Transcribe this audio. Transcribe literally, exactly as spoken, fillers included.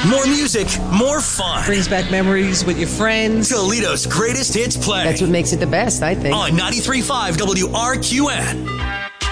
More music, more fun. Brings back memories with your friends. Toledo's greatest hits play. That's what makes it the best, I think. On ninety-three point five W R Q N.